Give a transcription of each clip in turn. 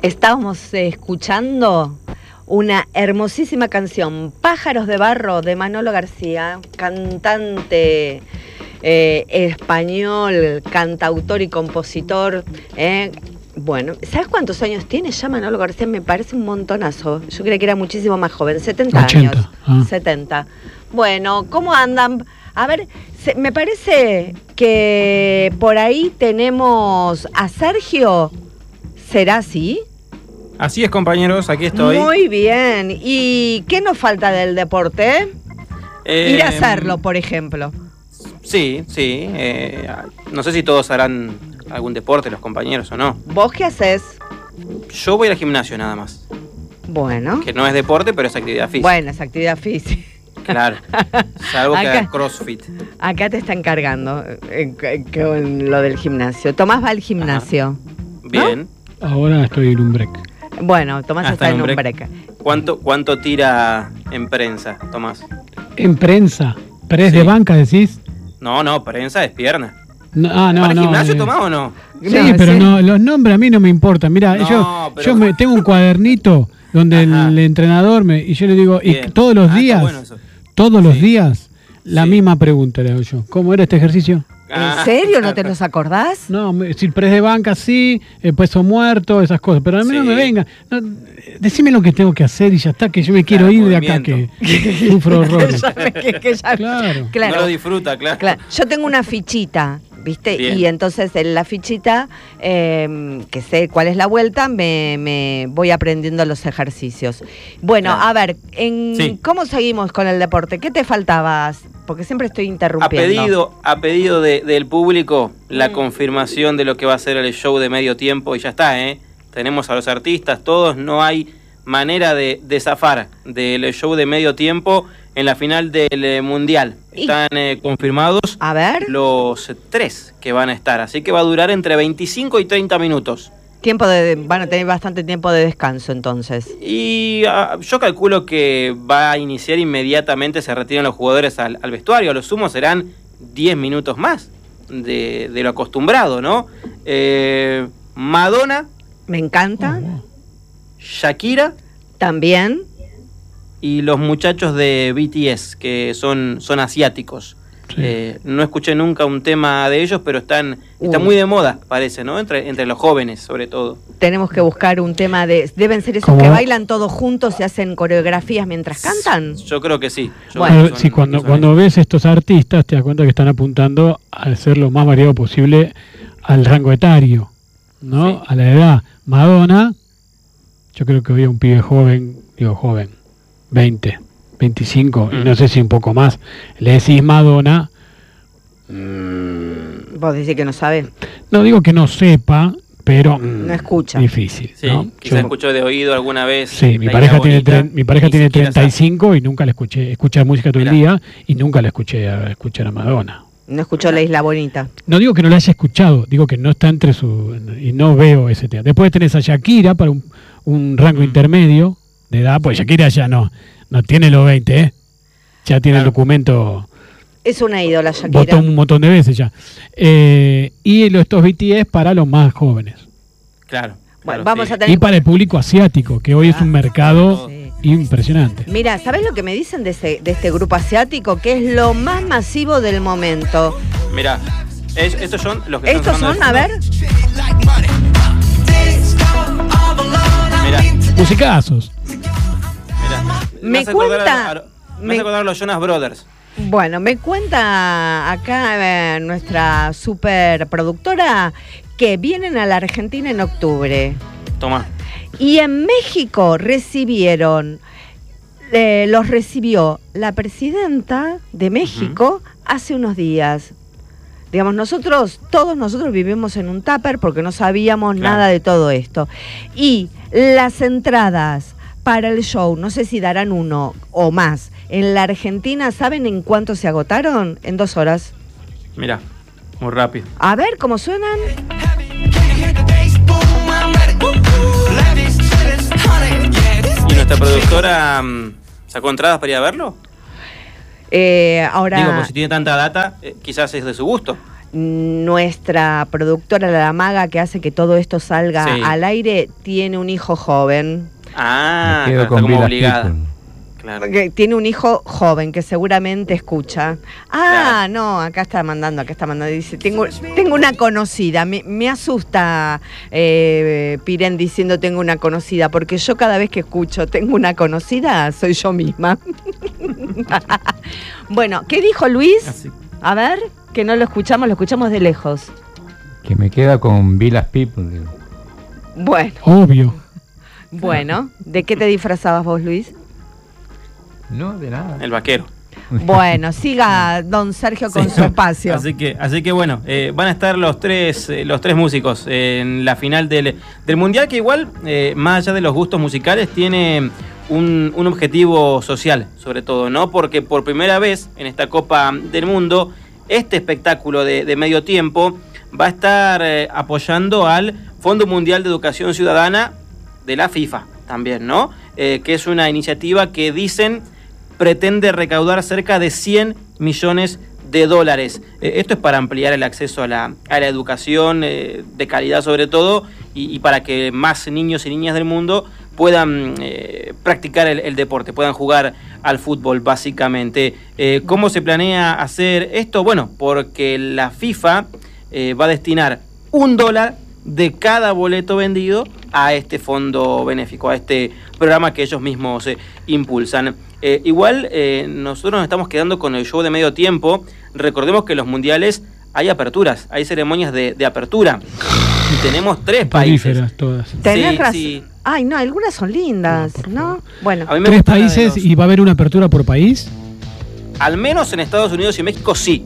Estábamos escuchando una hermosísima canción, Pájaros de Barro, de Manolo García, cantante español, cantautor y compositor. Bueno, ¿sabes cuántos años tiene ya Manolo García? Me parece un montonazo. Yo creía que era muchísimo más joven, 70 80, años. 70. Bueno, ¿cómo andan? A ver, me parece que por ahí tenemos a Sergio. ¿Será así? Así es, compañeros, aquí estoy. Muy bien. ¿Y qué nos falta del deporte? Ir a hacerlo, por ejemplo. Sí. No sé si todos harán algún deporte, los compañeros, o no. ¿Vos qué haces? Yo voy al gimnasio nada más. Bueno. Que no es deporte, pero es actividad física. Bueno, es actividad física. Claro. Salvo que haga CrossFit. Acá te están cargando con lo del gimnasio. Tomás va al gimnasio. Ajá. Bien. ¿No? Ahora estoy en un break. Bueno, Tomás está en un break. ¿Cuánto tira en prensa, Tomás? ¿En prensa? ¿Press de banca decís? No, prensa es pierna. No, ¿Para el gimnasio tomás o no? Sí, no, pero no, los nombres a mí no me importan. Mirá, yo tengo un cuadernito donde el entrenador y yo le digo, y todos los días, los días, la misma pregunta le hago yo. ¿Cómo era este ejercicio? ¿En serio? ¿No te los acordás? No, si el press de banca sí, el peso muerto, esas cosas. Pero a mí no me venga. No, decime lo que tengo que hacer y ya está, que yo me quiero ir de acá, que sufro horrores. Claro. No lo disfruta, claro. Yo tengo una fichita, ¿viste? Bien. Y entonces en la fichita, que sé cuál es la vuelta, me voy aprendiendo los ejercicios. Bueno, a ver, ¿cómo seguimos con el deporte? ¿Qué te faltabas? Porque siempre estoy interrumpiendo. A pedido del público, la confirmación de lo que va a ser el show de medio tiempo, y ya está, tenemos a los artistas, todos, no hay manera de zafar del show de medio tiempo en la final del Mundial. Están confirmados los 3 que van a estar, así que va a durar entre 25 y 30 minutos. Van a tener bastante tiempo de descanso entonces. Y yo calculo que va a iniciar inmediatamente, se retiran los jugadores al vestuario, a lo sumo serán 10 minutos más de lo acostumbrado, ¿no? Madonna. Me encanta. Shakira. También. Y los muchachos de BTS, que son asiáticos. Sí. No escuché nunca un tema de ellos, pero están muy de moda, parece, ¿no? Entre los jóvenes, sobre todo. Tenemos que buscar un tema deben ser esos que bailan todos juntos y hacen coreografías mientras cantan. Yo creo que sí. Bueno. Sí, cuando ves estos artistas te das cuenta que están apuntando a ser lo más variado posible al rango etario, ¿no? Sí. A la edad. Madonna, yo creo que hoy un pibe joven, 20, 25, y no sé si un poco más, le decís Madonna. Vos decís que no sabe. No digo que no sepa, pero no escucha. Difícil. Sí, ¿no? Quizá escuchó de oído alguna vez. Sí, mi pareja tiene 35 y nunca la escucha música todo el día y nunca la escuché escuchar a Madonna. No escuchó La Isla Bonita. No digo que no la haya escuchado, digo que no está entre y no veo ese tema. Después tenés a Shakira para un rango intermedio de edad, pues Shakira ya no tiene los 20, ya tiene el documento. Es una ídola, Shakira. Votó un montón de veces ya. Y estos BTS para los más jóvenes. Claro. Bueno, vamos a tener... Y para el público asiático, que hoy es un mercado impresionante. Mira, ¿sabes lo que me dicen de este grupo asiático? Que es lo más masivo del momento. Mira, estos son los que ¿Estos son? A ver. Mira. Musicazos. Me cuenta... Me hace acordar los Jonas Brothers. Bueno, me cuenta acá nuestra superproductora que vienen a la Argentina en octubre. Toma. Y en México los recibió la presidenta de México hace unos días. Digamos, todos nosotros vivimos en un tupper porque no sabíamos nada de todo esto. Y las entradas para el show, no sé si darán uno o más, en la Argentina, ¿saben en cuánto se agotaron? En 2 horas. Mira, muy rápido. A ver, ¿cómo suenan? ¿Y nuestra productora sacó entradas para ir a verlo? Ahora... Digo, pues si tiene tanta data, quizás es de su gusto. nuestra productora, la maga que hace que todo esto salga al aire, tiene un hijo joven. Me quedo con como Villa obligada. People. Claro. Que tiene un hijo joven que seguramente escucha. Claro. No, acá está mandando. Dice, tengo una conocida. Me asusta Pirén diciendo tengo una conocida, porque yo cada vez que escucho tengo una conocida, soy yo misma. Bueno, ¿qué dijo Luis? Así. A ver, que no lo escuchamos de lejos. Que me queda con Village People. Digo. Obvio. Bueno, ¿de qué te disfrazabas vos, Luis? No, de nada. El vaquero. Bueno, siga don Sergio con su espacio. Así que bueno, van a estar los tres músicos en la final del Mundial, que igual, más allá de los gustos musicales, tiene un objetivo social, sobre todo, ¿no? Porque por primera vez en esta Copa del Mundo, este espectáculo de medio tiempo va a estar apoyando al Fondo Mundial de Educación Ciudadana de la FIFA también, ¿no? Que es una iniciativa que dicen pretende recaudar cerca de 100 millones de dólares. Esto es para ampliar el acceso a la educación de calidad sobre todo y para que más niños y niñas del mundo puedan practicar el deporte, puedan jugar al fútbol básicamente. ¿Cómo se planea hacer esto? Bueno, porque la FIFA va a destinar $1 de cada boleto vendido a este fondo benéfico, a este programa que ellos mismos impulsan. Igual nosotros nos estamos quedando con el show de medio tiempo. Recordemos que en los mundiales hay aperturas, hay ceremonias de apertura. Y tenemos 3 países. Todas. Tenés razón. Sí. Ay, no, algunas son lindas, ¿no? Bueno. A mí me 3 gustan países los- y va a haber una apertura por país. Al menos en Estados Unidos y México sí.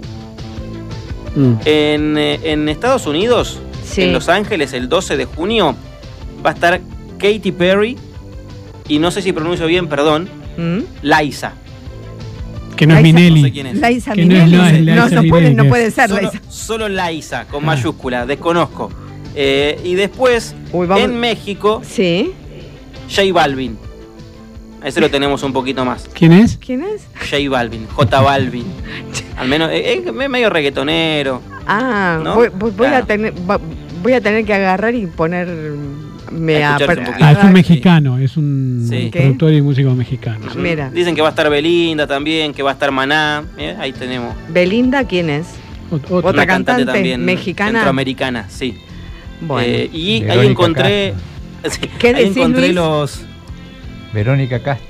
En Estados Unidos, Sí. en Los Ángeles, el 12 de junio, va a estar Katy Perry y no sé si pronuncio bien, perdón, ¿Mm? Liza. Que no es Laisa, Minelli. No sé quién es. Laisa Que no es Minelli. Laisa Minelli, No que puede es. ser Solo, Laisa. solo Liza, con mayúscula, desconozco. Y después, Uy, vamos. en México, Sí. J Balvin. A ese lo tenemos un poquito más. ¿Quién es? ¿Quién es? J Balvin, J Balvin. Al menos es medio reggaetonero. Ah, ¿No? voy Claro. a tener que agarrar y ponerme A escucharse un poquito. Es un mexicano, es un Sí. productor y músico mexicano. Mira. Dicen que va a estar Belinda también, que va a estar Maná. Ahí tenemos. Belinda, ¿quién es? Otro. Otra Una cantante también mexicana. centroamericana, sí. Bueno. Y Verónica ahí encontré. sí, ¿Qué ahí decís, encontré Luis? los. Verónica Castro.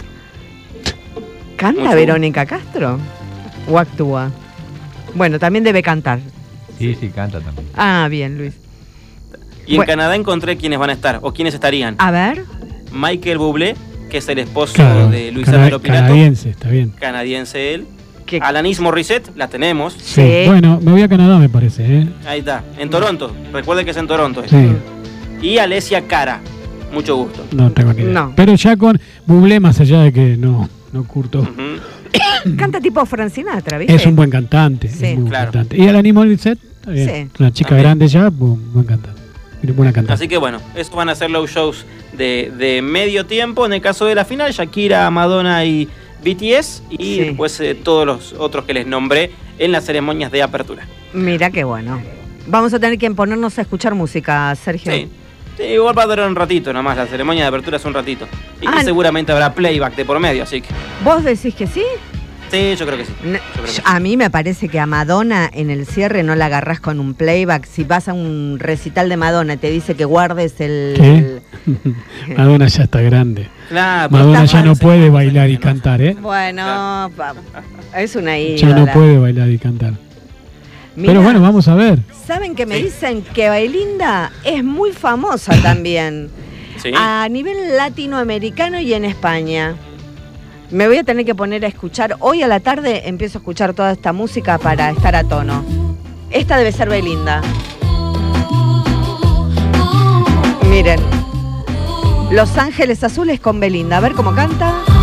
¿Canta mucho. Verónica Castro? ¿O actúa? Bueno, también debe cantar. Sí, canta también. Ah, bien, Luis. Y en Bueno. Canadá encontré quiénes van a estar, o quiénes estarían. A ver. Michael Bublé, que es el esposo Claro, de Luis Alberto Pilato. canadiense, está bien. Canadiense él. Que- Alanis Morissette, la tenemos. Sí. Sí. Bueno, me voy a Canadá, me parece, ¿eh? Ahí está, en Toronto. Recuerde que es en Toronto. Sí, Y Alessia Cara. Mucho gusto. no tengo ni idea. No. Pero ya con Bublé, más allá de que no curto, Ujú. Canta tipo Frank Sinatra, ¿viste? es un buen cantante. Sí. Es muy buen Claro. cantante. Y Alanis Morissette, está bien. Sí. Una chica También. grande ya, buen cantante. Buena cantante. Así que bueno, estos van a ser los shows de medio tiempo. En el caso de la final, Shakira, Madonna y BTS. Y Sí. después todos los otros que les nombré en las ceremonias de apertura. Mira qué bueno. Vamos a tener que ponernos a escuchar música, Sergio. Sí. Sí, igual va a durar un ratito nomás, la ceremonia de apertura es un ratito. Y Ah, seguramente habrá playback de por medio, así que... ¿Vos decís que sí? Sí, yo creo que sí. No, Yo creo que sí. a mí me parece que a Madonna en el cierre no la agarrás con un playback. Si vas a un recital de Madonna y te dice que guardes el... ¿Qué? Madonna ya está grande. Claro, pero Madonna está ya no mal, puede señor, bailar y ¿no? cantar, ¿eh? Bueno, es una Ya ídola. no puede bailar y cantar. Mira, Pero bueno, vamos a ver. ¿saben que me Sí. dicen que Belinda es muy famosa también? Sí. A nivel latinoamericano y en España. Me voy a tener que poner a escuchar. Hoy a la tarde empiezo a escuchar toda esta música para estar a tono. Esta debe ser Belinda. Miren. Los Ángeles Azules con Belinda. A ver cómo canta.